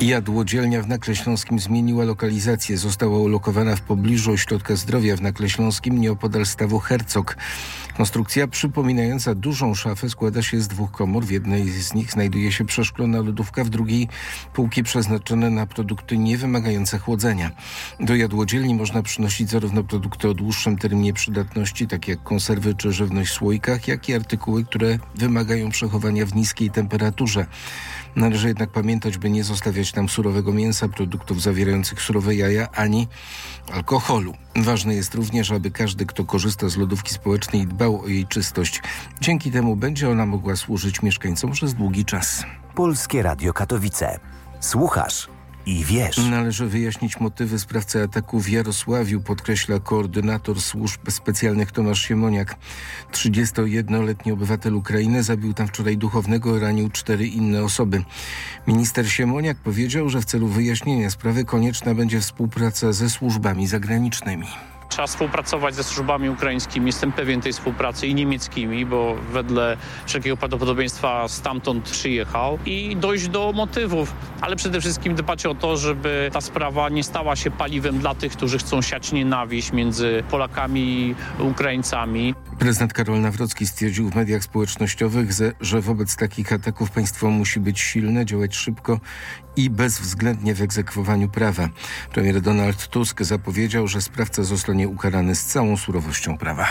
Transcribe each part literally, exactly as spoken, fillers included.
Jadłodzielnia w Nakle Śląskim zmieniła lokalizację. Została ulokowana w pobliżu Ośrodka Zdrowia w Nakle Śląskim, nieopodal stawu Hercog. Konstrukcja przypominająca dużą szafę składa się z dwóch komór. W jednej z nich znajduje się przeszklona lodówka, w drugiej półki przeznaczone na produkty niewymagające chłodzenia. Do jadłodzielni można przynosić zarówno produkty o dłuższym terminie przydatności, takie jak konserwy czy żywność w słoikach, jak i artykuły, które wymagają przechowania w niskiej temperaturze. Należy jednak pamiętać, by nie zostawiać tam surowego mięsa, produktów zawierających surowe jaja ani alkoholu. Ważne jest również, aby każdy, kto korzysta z lodówki społecznej, dbał o jej czystość. Dzięki temu będzie ona mogła służyć mieszkańcom przez długi czas. Polskie Radio Katowice. Słuchasz i wiesz. Należy wyjaśnić motywy sprawcy ataku w Jarosławiu, podkreśla koordynator służb specjalnych Tomasz Siemoniak. trzydziestojednoletni obywatel Ukrainy zabił tam wczoraj duchownego, ranił cztery inne osoby. Minister Siemoniak powiedział, że w celu wyjaśnienia sprawy konieczna będzie współpraca ze służbami zagranicznymi. Trzeba współpracować ze służbami ukraińskimi, jestem pewien tej współpracy, i niemieckimi, bo wedle wszelkiego prawdopodobieństwa stamtąd przyjechał, i dojść do motywów, ale przede wszystkim dbać o to, żeby ta sprawa nie stała się paliwem dla tych, którzy chcą siać nienawiść między Polakami i Ukraińcami. Prezydent Karol Nawrocki stwierdził w mediach społecznościowych, że wobec takich ataków państwo musi być silne, działać szybko i bezwzględnie w egzekwowaniu prawa. Premier Donald Tusk zapowiedział, że sprawca zostanie ukarany z całą surowością prawa.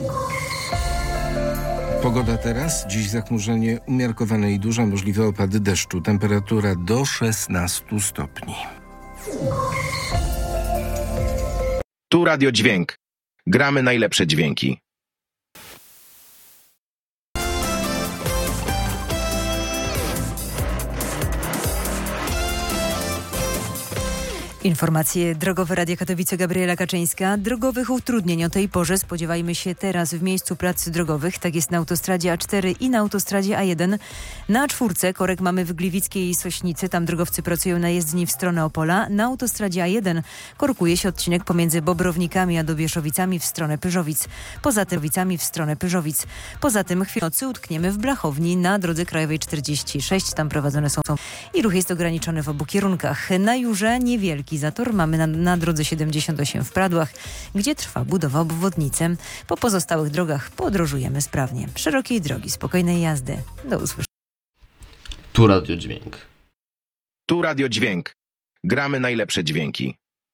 Pogoda teraz. Dziś zachmurzenie umiarkowane i duże, możliwe opady deszczu. Temperatura do szesnastu stopni. Tu Radio Dźwięk. Gramy najlepsze dźwięki. Informacje drogowe Radia Katowice, Gabriela Kaczyńska. Drogowych utrudnień o tej porze spodziewajmy się teraz w miejscu prac drogowych. Tak jest na autostradzie A cztery i na autostradzie A jeden. Na A cztery korek mamy w Gliwickiej i Sośnicy. Tam drogowcy pracują na jezdni w stronę Opola. Na autostradzie A jeden korkuje się odcinek pomiędzy Bobrownikami a Dobieszowicami w stronę Pyrzowic. Poza tym w stronę Pyrzowic. Poza tym chwilę nocy utkniemy w Blachowni na drodze krajowej czterdzieści sześć. Tam prowadzone są i ruch jest ograniczony w obu kierunkach. Na Jurze niewielki zator mamy na, na drodze siedemdziesiąt osiem w Pradłach, gdzie trwa budowa obwodnicy. Po pozostałych drogach podróżujemy sprawnie. Szerokiej drogi, spokojnej jazdy. Do usłyszenia. Tu Radio Dźwięk. Tu Radio Dźwięk. Gramy najlepsze dźwięki.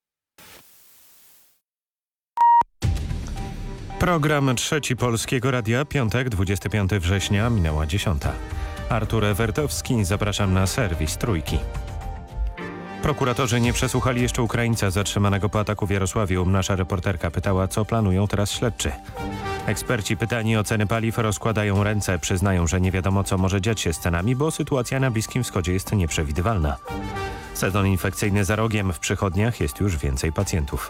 Program Trzeci Polskiego Radia, piątek, dwudziestego piątego września, minęła dziesiąta. Artur Ewertowski, zapraszam na serwis Trójki. Prokuratorzy nie przesłuchali jeszcze Ukraińca zatrzymanego po ataku w Jarosławiu. Nasza reporterka pytała, co planują teraz śledczy. Eksperci pytani o ceny paliw rozkładają ręce. Przyznają, że nie wiadomo, co może dziać się z cenami, bo sytuacja na Bliskim Wschodzie jest nieprzewidywalna. Sezon infekcyjny za rogiem. W przychodniach jest już więcej pacjentów.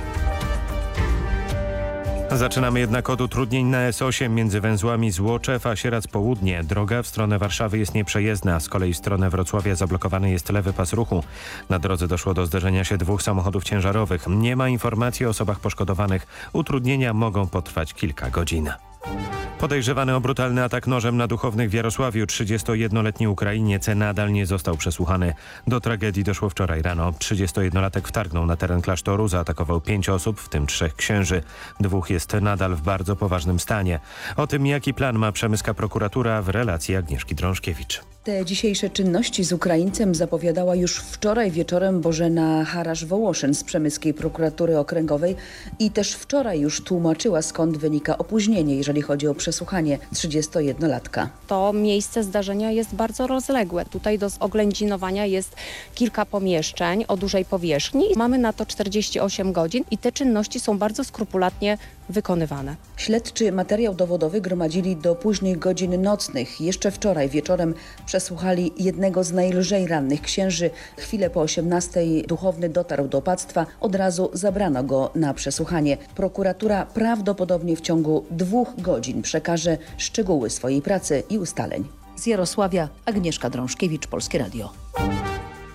Zaczynamy jednak od utrudnień na S osiem między węzłami Złoczew a Sieradz Południe. Droga w stronę Warszawy jest nieprzejezdna. Z kolei w stronę Wrocławia zablokowany jest lewy pas ruchu. Na drodze doszło do zderzenia się dwóch samochodów ciężarowych. Nie ma informacji o osobach poszkodowanych. Utrudnienia mogą potrwać kilka godzin. Podejrzewany o brutalny atak nożem na duchownych w Jarosławiu trzydziestojednoletni Ukrainiec nadal nie został przesłuchany. Do tragedii doszło wczoraj rano. trzydziestojednolatek wtargnął na teren klasztoru, zaatakował pięć osób, w tym trzech księży. Dwóch jest nadal w bardzo poważnym stanie. O tym, jaki plan ma przemyska prokuratura, w relacji Agnieszki Drążkiewicz. Te dzisiejsze czynności z Ukraińcem zapowiadała już wczoraj wieczorem Bożena Harasz-Wołoszyn z Przemyskiej Prokuratury Okręgowej i też wczoraj już tłumaczyła, skąd wynika opóźnienie, jeżeli chodzi o przesłuchanie trzydziestojednolatka. To miejsce zdarzenia jest bardzo rozległe. Tutaj do oględzinowania jest kilka pomieszczeń o dużej powierzchni. Mamy na to czterdzieści osiem godzin i te czynności są bardzo skrupulatnie wykonywane. Śledczy materiał dowodowy gromadzili do późnych godzin nocnych. Jeszcze wczoraj wieczorem przesłuchali jednego z najlżej rannych księży. Chwilę po osiemnastej duchowny dotarł do opactwa. Od razu zabrano go na przesłuchanie. Prokuratura prawdopodobnie w ciągu dwóch godzin przekaże szczegóły swojej pracy i ustaleń. Z Jarosławia Agnieszka Drążkiewicz, Polskie Radio.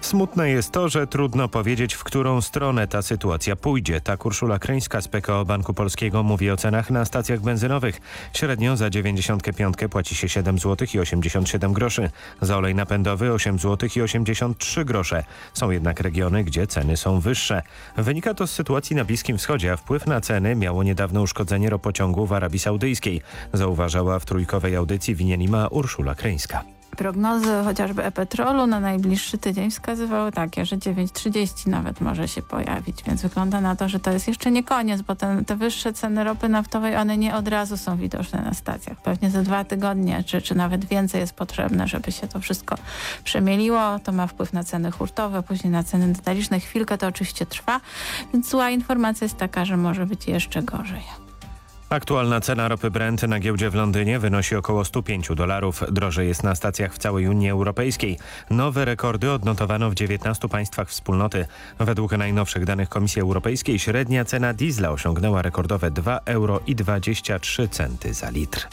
Smutne jest to, że trudno powiedzieć, w którą stronę ta sytuacja pójdzie. Tak Urszula Kryńska z P K O Banku Polskiego mówi o cenach na stacjach benzynowych. Średnio za dziewięćdziesiąt pięć płaci się siedem złotych i osiemdziesiąt siedem groszy. Za olej napędowy osiem złotych i osiemdziesiąt trzy grosze. Są jednak regiony, gdzie ceny są wyższe. Wynika to z sytuacji na Bliskim Wschodzie, a wpływ na ceny miało niedawno uszkodzenie ropociągu w Arabii Saudyjskiej. Zauważała w trójkowej audycji Winienima Urszula Kryńska. Prognozy chociażby e-petrolu na najbliższy tydzień wskazywały takie, że dziewięć trzydzieści nawet może się pojawić, więc wygląda na to, że to jest jeszcze nie koniec, bo ten, te wyższe ceny ropy naftowej, one nie od razu są widoczne na stacjach. Pewnie za dwa tygodnie, czy, czy nawet więcej jest potrzebne, żeby się to wszystko przemieliło. To ma wpływ na ceny hurtowe, później na ceny detaliczne. Chwilkę to oczywiście trwa, więc zła informacja jest taka, że może być jeszcze gorzej. Aktualna cena ropy Brent na giełdzie w Londynie wynosi około sto pięć dolarów. Drożej jest na stacjach w całej Unii Europejskiej. Nowe rekordy odnotowano w dziewiętnastu państwach wspólnoty. Według najnowszych danych Komisji Europejskiej średnia cena diesla osiągnęła rekordowe dwa euro i dwadzieścia trzy centy za litr.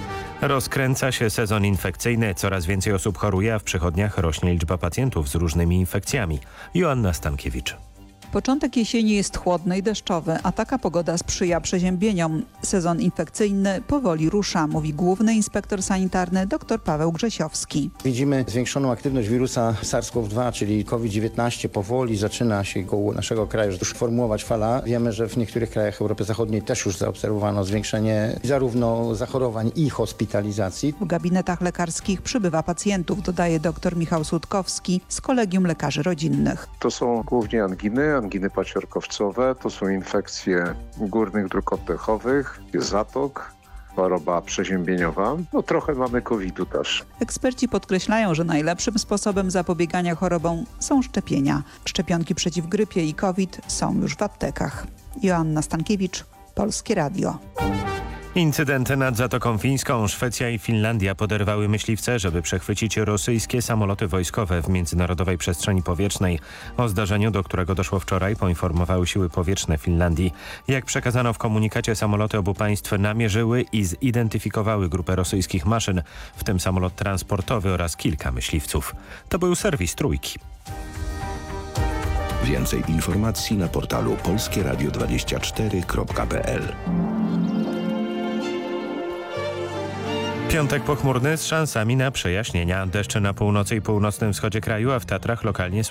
Rozkręca się sezon infekcyjny. Coraz więcej osób choruje, a w przychodniach rośnie liczba pacjentów z różnymi infekcjami. Joanna Stankiewicz. Początek jesieni jest chłodny i deszczowy, a taka pogoda sprzyja przeziębieniom. Sezon infekcyjny powoli rusza, mówi główny inspektor sanitarny dr Paweł Grzesiowski. Widzimy zwiększoną aktywność wirusa SARS-CoV dwa, czyli COVID dziewiętnaście. Powoli zaczyna się koło naszego kraju już formułować fala. Wiemy, że w niektórych krajach Europy Zachodniej też już zaobserwowano zwiększenie zarówno zachorowań i hospitalizacji. W gabinetach lekarskich przybywa pacjentów, dodaje dr Michał Sutkowski z Kolegium Lekarzy Rodzinnych. To są głównie anginy, anginy paciorkowcowe, to są infekcje górnych dróg oddechowych, zatok, choroba przeziębieniowa. No trochę mamy kowida też. Eksperci podkreślają, że najlepszym sposobem zapobiegania chorobom są szczepienia. Szczepionki przeciw grypie i COVID są już w aptekach. Joanna Stankiewicz, Polskie Radio. Incydenty nad Zatoką Fińską. Szwecja i Finlandia poderwały myśliwce, żeby przechwycić rosyjskie samoloty wojskowe w międzynarodowej przestrzeni powietrznej. O zdarzeniu, do którego doszło wczoraj, poinformowały siły powietrzne Finlandii. Jak przekazano w komunikacie, samoloty obu państw namierzyły i zidentyfikowały grupę rosyjskich maszyn, w tym samolot transportowy oraz kilka myśliwców. To był serwis Trójki. Więcej informacji na portalu polskie radio dwadzieścia cztery kropka p l. Piątek pochmurny z szansami na przejaśnienia. Deszcze na północy i północnym wschodzie kraju, a w Tatrach lokalnie